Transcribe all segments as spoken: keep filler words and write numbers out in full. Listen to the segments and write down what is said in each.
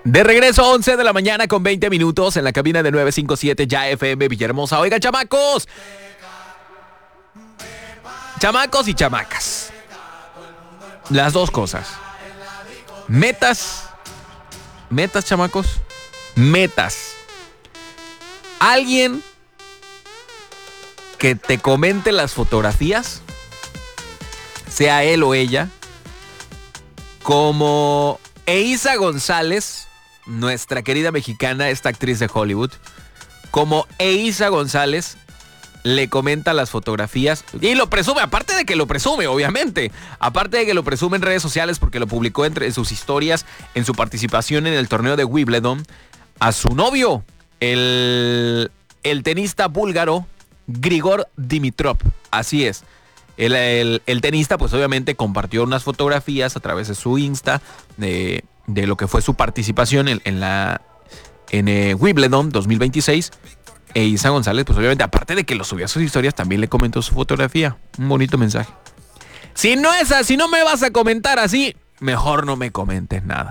De regreso, once de la mañana con veinte minutos en la cabina de nueve cinco siete Ya F M Villahermosa. Oigan, chamacos. Chamacos y chamacas. Las dos cosas. Metas. Metas, chamacos. Metas. Alguien que te comente las fotografías, sea él o ella, como Eiza González, nuestra querida mexicana, esta actriz de Hollywood, como Eiza González le comenta las fotografías y lo presume, aparte de que lo presume, obviamente, aparte de que lo presume en redes sociales porque lo publicó entre en sus historias en su participación en el torneo de Wimbledon, a su novio, el, el tenista búlgaro Grigor Dimitrov. Así es. El, el, el tenista, pues obviamente compartió unas fotografías a través de su Insta de, de lo que fue su participación en, en la en eh, Wimbledon dos mil veintiséis. E Eiza González, pues obviamente, aparte de que lo subió a sus historias, también le comentó su fotografía. Un bonito mensaje. Si no es así, no me vas a comentar así, mejor no me comentes nada.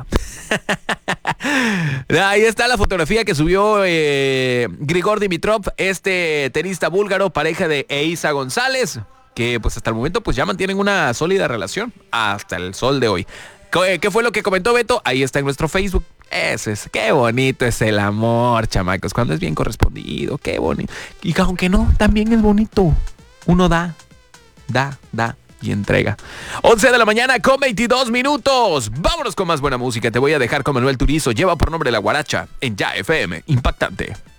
Ahí está la fotografía que subió eh, Grigor Dimitrov, este tenista búlgaro, pareja de Eiza González, que pues hasta el momento pues ya mantienen una sólida relación hasta el sol de hoy. ¿Qué fue lo que comentó Beto? Ahí está en nuestro Facebook. Ese es, qué bonito es el amor, chamacos, cuando es bien correspondido, qué bonito. Y aunque no, también es bonito. Uno da, da, da y entrega. once de la mañana con veintidós minutos. Vámonos con más buena música. Te voy a dejar con Manuel Turizo. Lleva por nombre La Guaracha en Ya F M. Impactante.